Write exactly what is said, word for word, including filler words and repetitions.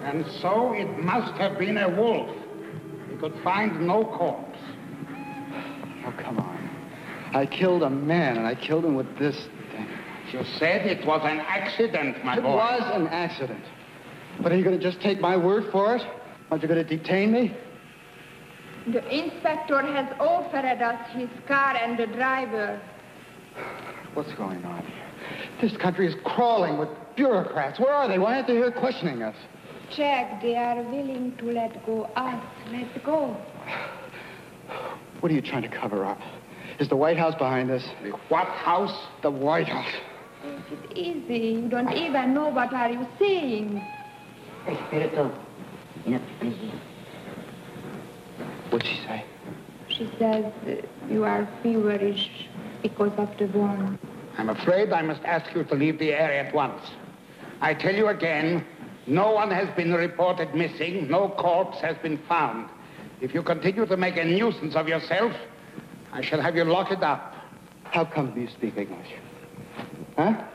And so it must have been a wolf. We could find no corpse. Oh, come on. I killed a man, and I killed him with this thing. You said it was an accident, my it boy. It was an accident. But are you going to just take my word for it? Aren't you going to detain me? The inspector has offered us his car and the driver. What's going on here? This country is crawling with bureaucrats. Where are they? Why aren't they here questioning us? Jack, they are willing to let go us. Let go. What are you trying to cover up? Is the White House behind this? The what house? The White House. It's easy. You don't even know what are you saying. Espirito. What'd she say? She says uh, you are feverish because of the wound. I'm afraid I must ask you to leave the area at once. I tell you again, no one has been reported missing. No corpse has been found. If you continue to make a nuisance of yourself, I shall have you locked up. How come you speak English? Huh?